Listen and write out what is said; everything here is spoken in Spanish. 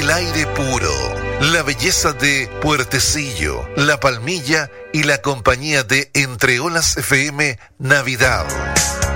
el aire puro, la belleza de Puertecillo, La Palmilla y la compañía de Entre Olas FM Navidad.